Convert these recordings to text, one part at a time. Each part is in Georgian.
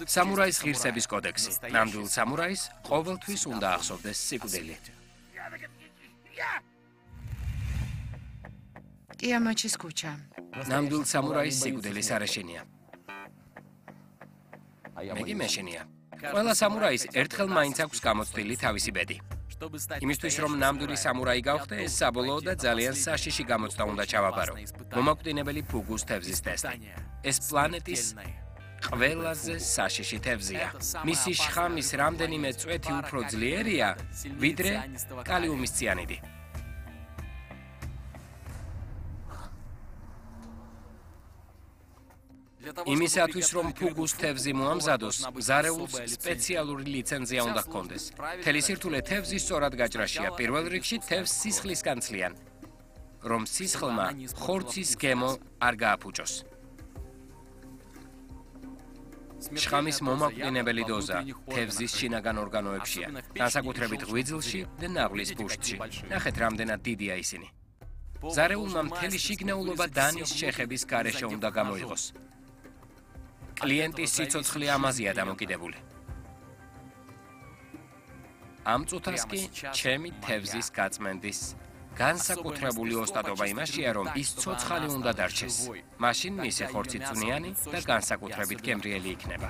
სამურაის ღირსების კოდექსი. ნამდვილ სამურაის ყოველთვის უნდა ახსოვდეს სიკვდილი. კიამაჩის ქუჩა. ნამდვილ სამურაის სიკვდილის არეშენია. მე კი მეშინია. ყველა სამურაის ერთხელ მაინც აქვს გამოცდილი თავისი ბედი. იმისთვის რომ ნამდვილი სამურაი გავხდე, ეს საბოლოო და ძალიან საშიში გამოცდა უნდა ჩავაბარო. მომაკვდინებელი ფუგუს თევზის ტესტი. ეს პლანეტის ყველაზე საშიში თევზია. მისი შხამის რამდენიმე წვეთი უფრო ძლიერია, ვიდრე კალიუმის ციანიდი. იმისათვის, რომ ფუგუს თევზი მოამზადოს, ზარეულს სპეციალური ლიცენზია უნდა ჰქონდეს. მთელი სირთულე თევზის სწორად გაჭრაშია. პირველ რიგში თევზს სისხლისგან ცლიან, რომ სისხლმა ხორცის გემო არ გააფუჭოს. შხამის მომაკვდინებელი დოზა თევზის შინაგან ორგანოებშია, განსაკუთრებით ღვიძლში და ნაღლის ბუშტში. ნახეთ, რამდენად დიდია ისინი. ზარეულმა მთელი შიგნეულობა დანის შეხების გარეშე უნდა გამოიღოს. კლიენტის სიცოცხლე ამაზეა დამოკიდებული. ამ წუთას კი ჩემი თევზის გაწმენდის განსაკუთრებული ოსტატობა იმაშია, რომ ის ცოცხალი უნდა დარჩეს. მაშინ მისი ხორცი წვნიანი და განსაკუთრებით გემრიელი იქნება.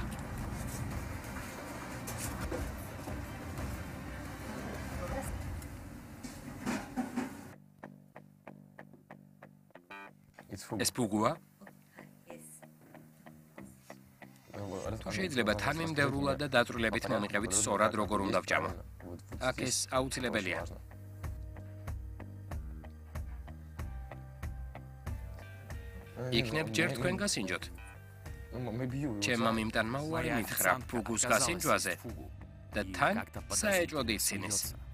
ეს ფუგუა? შეიძლება თანმიმდევრულად და დაწვრილებით მომიყევით სწორად როგორ უნდა ვჭამო. აქ ეს აუცილებელია. იქნებ ჯერ თქვენ გასინჯოთ. ჩემმა მიმტანმა უარი მითხრა ფუგუს გასინჯვაზე და თან საეჭვოდ იცინეს.